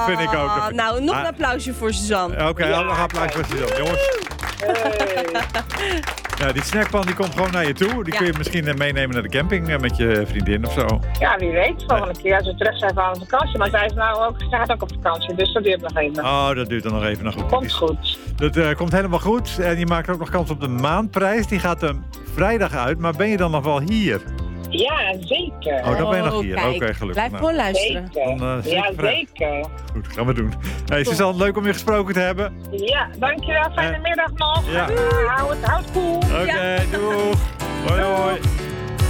Dat vind ik ook. Nou, nog een applausje voor Suzanne. Oké, nog een applaus voor Suzanne. Jongens. Nou, die snackpan die komt gewoon naar je toe. Die kun je misschien meenemen naar de camping met je vriendin of zo. Ja, wie weet. Volgende keer als we terug zijn van vakantie. Maar zij is nou ook, ze gaat ook op vakantie, dus dat duurt nog even. Oh, dat duurt dan nog even. Nou goed. Komt goed. Dat komt helemaal goed. En je maakt ook nog kans op de maandprijs. Die gaat vrijdag uit. Maar ben je dan nog wel hier? Ja, zeker. Oh, dan ben je nog hier. Kijk. Oké, gelukkig. Blijf gewoon luisteren. Zeker. Dan, Ja, zeker. Goed, gaan we doen. Hey, Suzanne, leuk om je gesproken te hebben. Ja, dankjewel. Fijne middag nog. Ja. Hou het cool. Oké, doeg. Hoi, hoi.